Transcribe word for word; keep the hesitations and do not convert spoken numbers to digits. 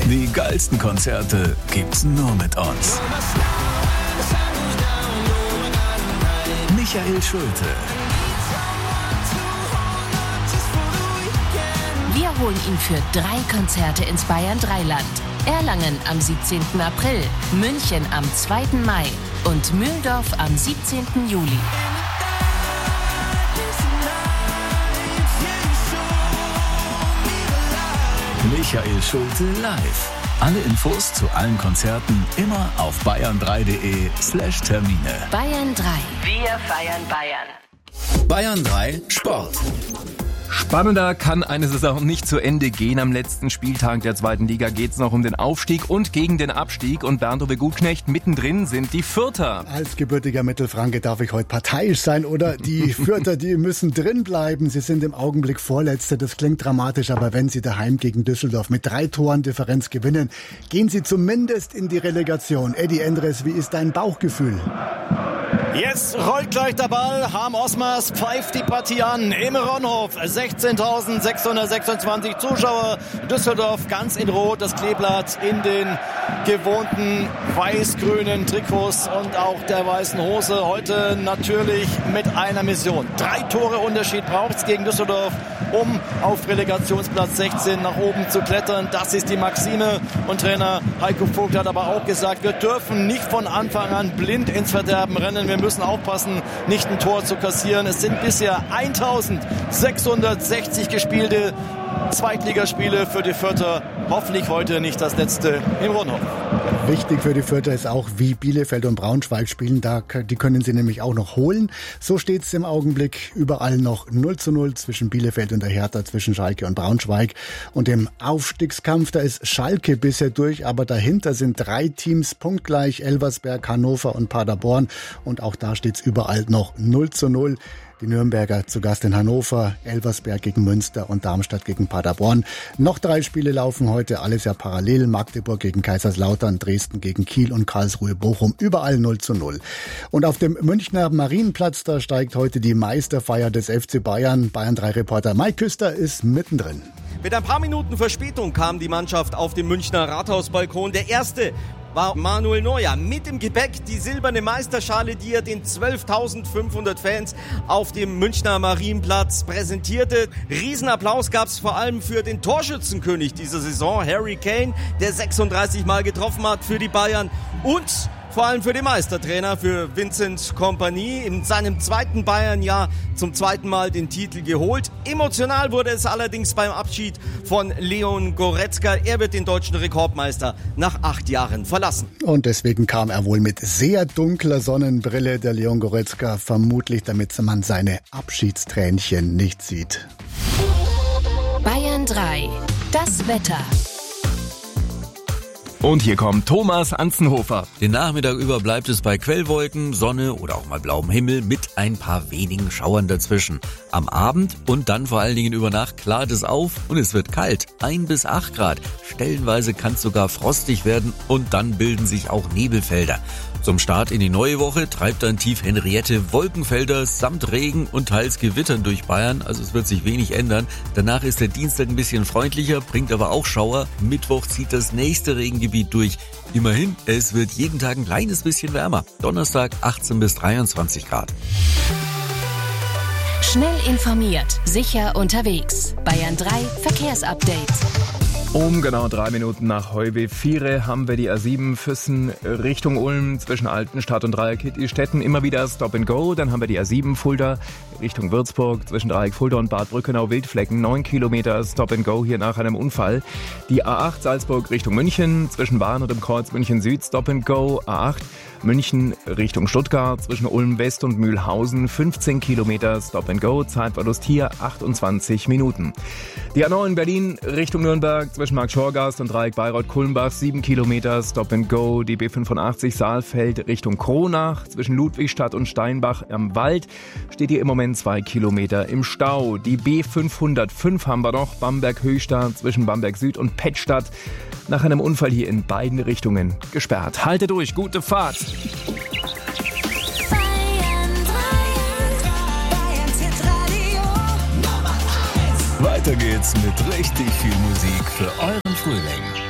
Die geilsten Konzerte gibt's nur mit uns. Michael Schulte. Wir holen ihn für drei Konzerte ins Bayern drei Land. Erlangen am siebzehnten April, München am zweiten Mai und Mühldorf am siebzehnten Juli. Michael Schulte live. Alle Infos zu allen Konzerten immer auf bayern drei punkt de slash Termine. Bayern drei. Wir feiern Bayern. Bayern drei Sport. Spannender kann eine Saison nicht zu Ende gehen. Am letzten Spieltag der zweiten Liga geht es noch um den Aufstieg und gegen den Abstieg. Und Bernd-Ove Gutknecht, mittendrin sind die Fürther. Als gebürtiger Mittelfranke darf ich heute parteiisch sein, oder? Die Fürther, die müssen drin bleiben. Sie sind im Augenblick Vorletzte. Das klingt dramatisch, aber wenn sie daheim gegen Düsseldorf mit drei Toren Differenz gewinnen, gehen sie zumindest in die Relegation. Eddie Endres, wie ist dein Bauchgefühl? Jetzt rollt gleich der Ball. Harm Osmers pfeift die Partie an im Ronhof. sechzehntausendsechshundertsechsundzwanzig Zuschauer. Düsseldorf ganz in Rot. Das Kleeblatt in den gewohnten weiß-grünen Trikots und auch der weißen Hose. Heute natürlich mit einer Mission. Drei Tore Unterschied braucht es gegen Düsseldorf, um auf Relegationsplatz sechzehn nach oben zu klettern. Das ist die Maxime. Und Trainer Heiko Vogt hat aber auch gesagt, wir dürfen nicht von Anfang an blind ins Verderben rennen. Wir müssen aufpassen, nicht ein Tor zu kassieren. Es sind bisher eintausendsechshundertsechzig gespielte Zweitligaspiele für die Fürther. Hoffentlich heute nicht das letzte im Ronhof. Wichtig für die Fürther ist auch, wie Bielefeld und Braunschweig spielen. Da, die können sie nämlich auch noch holen. So steht es im Augenblick überall noch null zu null zwischen Bielefeld und der Hertha, zwischen Schalke und Braunschweig. Und im Aufstiegskampf, da ist Schalke bisher durch, aber dahinter sind drei Teams punktgleich, Elversberg, Hannover und Paderborn. Und auch da steht es überall noch null zu null. Die Nürnberger zu Gast in Hannover, Elversberg gegen Münster und Darmstadt gegen Paderborn. Noch drei Spiele laufen heute, alles ja parallel. Magdeburg gegen Kaiserslautern, Dresden gegen Kiel und Karlsruhe Bochum. Überall null zu null. Und auf dem Münchner Marienplatz, da steigt heute die Meisterfeier des F C Bayern. Bayern drei Reporter Mike Küster ist mittendrin. Mit ein paar Minuten Verspätung kam die Mannschaft auf den Münchner Rathausbalkon. Der erste war Manuel Neuer mit im Gepäck die silberne Meisterschale, die er den zwölftausendfünfhundert Fans auf dem Münchner Marienplatz präsentierte. Riesenapplaus gab es vor allem für den Torschützenkönig dieser Saison, Harry Kane, der sechsunddreißig Mal getroffen hat für die Bayern, und vor allem für den Meistertrainer, für Vincent Kompany, in seinem zweiten Bayern-Jahr zum zweiten Mal den Titel geholt. Emotional wurde es allerdings beim Abschied von Leon Goretzka. Er wird den deutschen Rekordmeister nach acht Jahren verlassen. Und deswegen kam er wohl mit sehr dunkler Sonnenbrille, der Leon Goretzka, vermutlich damit man seine Abschiedstränchen nicht sieht. Bayern drei. Das Wetter. Und hier kommt Thomas Anzenhofer. Den Nachmittag über bleibt es bei Quellwolken, Sonne oder auch mal blauem Himmel mit ein paar wenigen Schauern dazwischen. Am Abend und dann vor allen Dingen über Nacht klart es auf und es wird kalt. ein bis acht Grad. Stellenweise kann es sogar frostig werden und dann bilden sich auch Nebelfelder. Zum Start in die neue Woche treibt dann Tief Henriette Wolkenfelder samt Regen und teils Gewittern durch Bayern. Also es wird sich wenig ändern. Danach ist der Dienstag ein bisschen freundlicher, bringt aber auch Schauer. Mittwoch zieht das nächste Regengebiet durch. Immerhin, es wird jeden Tag ein kleines bisschen wärmer. Donnerstag achtzehn bis dreiundzwanzig Grad. Schnell informiert, sicher unterwegs. Bayern drei Verkehrsupdate. Um genau drei Minuten nach Heuwe vier haben wir die A sieben Füssen Richtung Ulm zwischen Altenstadt und Dreieck Hittistetten immer wieder Stop and Go. Dann haben wir die A sieben Fulda Richtung Würzburg zwischen Dreieck Fulda und Bad Brückenau-Wildflecken. neun Kilometer Stop and Go hier nach einem Unfall. Die A acht Salzburg Richtung München zwischen Bahn und dem Kreuz München Süd Stop and Go. A acht München Richtung Stuttgart zwischen Ulm West und Mühlhausen. fünfzehn Kilometer Stop and Go. Zeitverlust hier achtundzwanzig Minuten. Die A neun Berlin Richtung Nürnberg zwischen Markt-Schorgast und Dreieck Bayreuth-Kulmbach, sieben Kilometer Stop and Go. Die B fünfundachtzig Saalfeld Richtung Kronach zwischen Ludwigstadt und Steinbach am Wald steht hier im Moment zwei Kilometer im Stau. Die B fünfhundertfünf haben wir noch, Bamberg-Höchstadt zwischen Bamberg Süd und Pettstadt. Nach einem Unfall hier in beiden Richtungen gesperrt. Halte durch, gute Fahrt! Weiter geht's mit richtig viel Musik für euren Frühling.